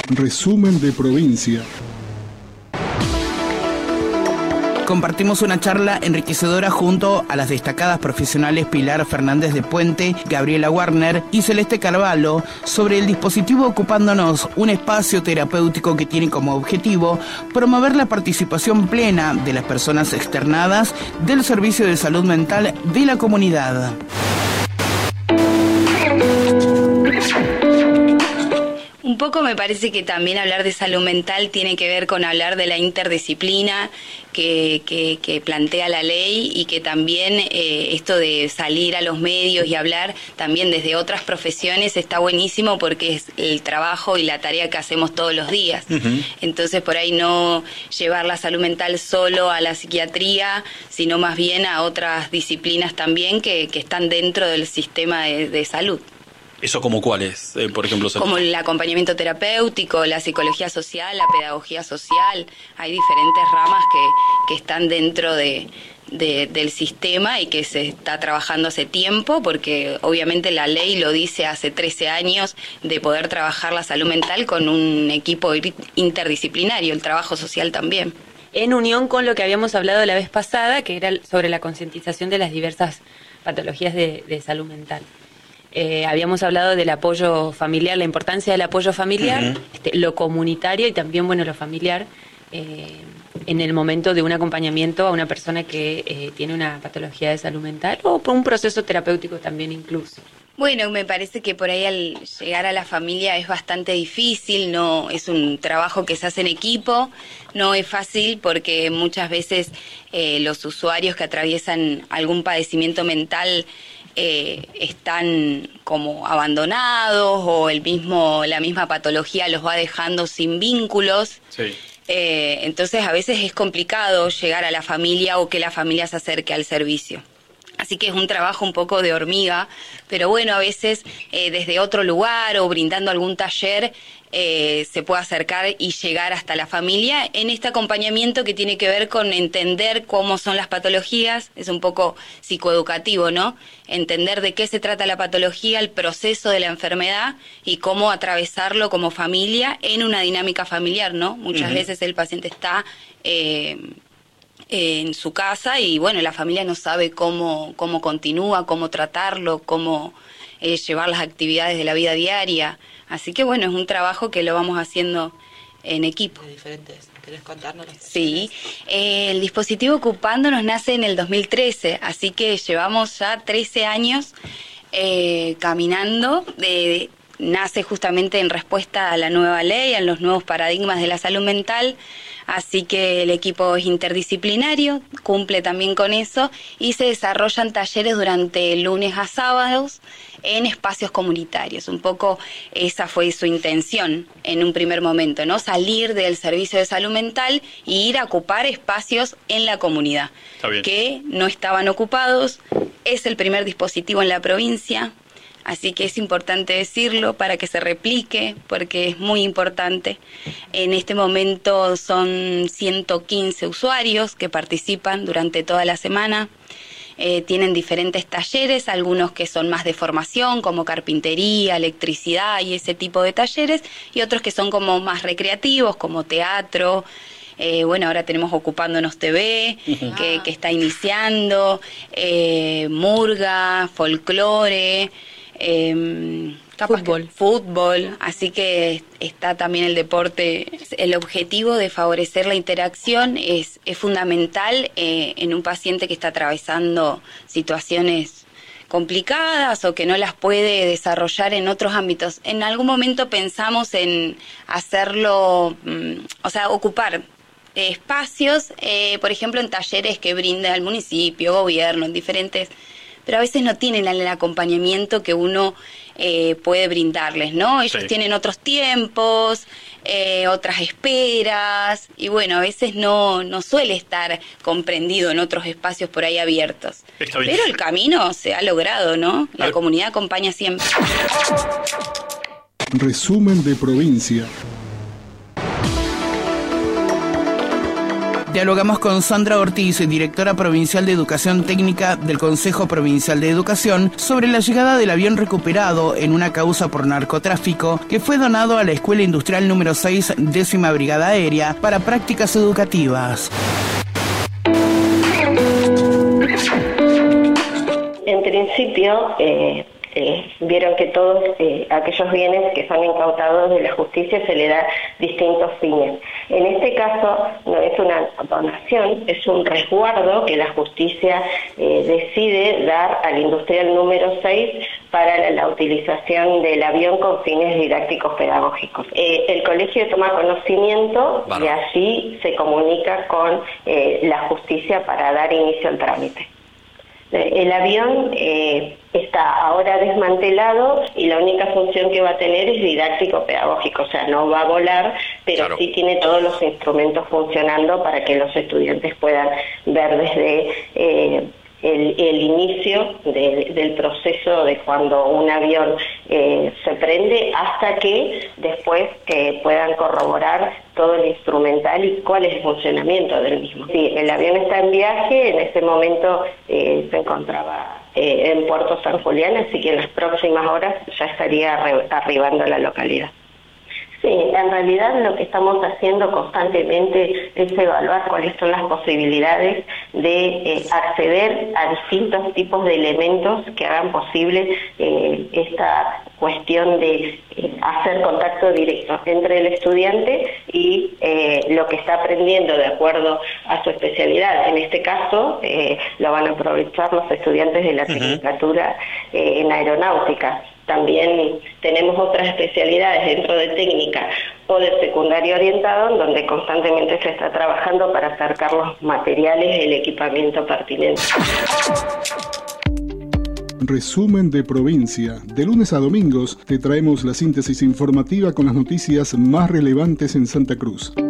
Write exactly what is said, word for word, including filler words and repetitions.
Resumen de provincia. Compartimos una charla enriquecedora junto a las destacadas profesionales Pilar Fernández de Puente, Gabriela Warner y Celeste Carvalho sobre el dispositivo Ocupándonos, un espacio terapéutico que tiene como objetivo promover la participación plena de las personas externadas del servicio de salud mental de la comunidad. Un poco me parece que también hablar de salud mental tiene que ver con hablar de la interdisciplina que, que, que plantea la ley y que también eh, esto de salir a los medios y hablar también desde otras profesiones está buenísimo porque es el trabajo y la tarea que hacemos todos los días. Uh-huh. Entonces por ahí no llevar la salud mental solo a la psiquiatría, sino más bien a otras disciplinas también que, que están dentro del sistema de, de salud. ¿Eso como cuáles, eh, por ejemplo? Como el acompañamiento terapéutico, la psicología social, la pedagogía social. Hay diferentes ramas que, que están dentro de, de, del sistema y que se está trabajando hace tiempo, porque obviamente la ley lo dice hace trece años, de poder trabajar la salud mental con un equipo interdisciplinario, el trabajo social también. En unión con lo que habíamos hablado la vez pasada, que era sobre la concientización de las diversas patologías de, de salud mental. Eh, habíamos hablado del apoyo familiar, la importancia del apoyo familiar, uh-huh. este, lo comunitario y también, bueno, lo familiar, eh, en el momento de un acompañamiento a una persona que eh, tiene una patología de salud mental o por un proceso terapéutico también incluso. Bueno, me parece que por ahí al llegar a la familia es bastante difícil, no es un trabajo que se hace en equipo, no es fácil porque muchas veces eh, los usuarios que atraviesan algún padecimiento mental Eh, están como abandonados o el mismo la misma patología los va dejando sin vínculos. Sí. Eh, entonces a veces es complicado llegar a la familia o que la familia se acerque al servicio. Así que es un trabajo un poco de hormiga, pero bueno, a veces eh, desde otro lugar o brindando algún taller eh, se puede acercar y llegar hasta la familia en este acompañamiento que tiene que ver con entender cómo son las patologías, es un poco psicoeducativo, ¿no? Entender de qué se trata la patología, el proceso de la enfermedad y cómo atravesarlo como familia en una dinámica familiar, ¿no? Muchas uh-huh. veces el paciente está Eh, en su casa y bueno, la familia no sabe cómo, cómo continúa, cómo tratarlo, cómo eh, llevar las actividades de la vida diaria. Así que bueno, es un trabajo que lo vamos haciendo en equipo. De diferentes. ¿Querés contarnos? Sí, eh, el dispositivo Ocupándonos nace en el dos mil trece, así que llevamos ya trece años eh, caminando. De, nace justamente en respuesta a la nueva ley, a los nuevos paradigmas de la salud mental. Así que el equipo es interdisciplinario, cumple también con eso y se desarrollan talleres durante lunes a sábados en espacios comunitarios. Un poco esa fue su intención en un primer momento, ¿no? Salir del servicio de salud mental e ir a ocupar espacios en la comunidad que no estaban ocupados. Es el primer dispositivo en la provincia. Así que es importante decirlo para que se replique, porque es muy importante. En este momento son ciento quince usuarios que participan durante toda la semana. Eh, tienen diferentes talleres, algunos que son más de formación, como carpintería, electricidad y ese tipo de talleres, y otros que son como más recreativos, como teatro. Eh, bueno, ahora tenemos Ocupándonos T V, uh-huh. que, que está iniciando, eh, murga, folclore, Eh, fútbol. fútbol, así que está también el deporte. El objetivo de favorecer la interacción es, es fundamental eh, en un paciente que está atravesando situaciones complicadas o que no las puede desarrollar en otros ámbitos. En algún momento pensamos en hacerlo, mm, o sea, ocupar eh, espacios, eh, por ejemplo, en talleres que brinda el municipio, gobierno, en diferentes, pero a veces no tienen el acompañamiento que uno eh, puede brindarles, ¿no? Ellos sí. tienen otros tiempos, eh, otras esperas, y bueno, a veces no, no suele estar comprendido en otros espacios por ahí abiertos. Pero el camino se ha logrado, ¿no? La comunidad acompaña siempre. Resumen de provincia. Dialogamos con Sandra Ortiz, directora provincial de Educación Técnica del Consejo Provincial de Educación, sobre la llegada del avión recuperado en una causa por narcotráfico que fue donado a la Escuela Industrial número seis, décima Brigada Aérea, para prácticas educativas. En principio, eh, eh, vieron que todos eh, aquellos bienes que son incautados de la justicia se le da distintos fines. En este caso no es una donación, es un resguardo que la justicia eh, decide dar al industrial número seis para la, la utilización del avión con fines didácticos pedagógicos. Eh, el colegio toma conocimiento vale. y allí se comunica con eh, la justicia para dar inicio al trámite. El avión eh, está ahora desmantelado y la única función que va a tener es didáctico-pedagógico, o sea, no va a volar, pero claro. sí tiene todos los instrumentos funcionando para que los estudiantes puedan ver desde eh, el, el inicio de, del proceso de cuando un avión eh, se prende hasta que después eh, puedan corroborar todo el instrumental y cuál es el funcionamiento del mismo. Sí, el avión está en viaje, en ese momento eh, se encontraba eh, en Puerto San Julián, así que en las próximas horas ya estaría arribando a la localidad. Sí, en realidad lo que estamos haciendo constantemente es evaluar cuáles son las posibilidades de eh, acceder a distintos tipos de elementos que hagan posible eh, esta cuestión de eh, hacer contacto directo entre el estudiante y eh, lo que está aprendiendo de acuerdo a su especialidad. En este caso eh, lo van a aprovechar los estudiantes de la uh-huh. Tecnicatura eh, en aeronáutica. También tenemos otras especialidades dentro de técnica o de secundario orientado, donde constantemente se está trabajando para acercar los materiales y el equipamiento pertinente. Resumen de provincia. De lunes a domingos te traemos la síntesis informativa con las noticias más relevantes en Santa Cruz.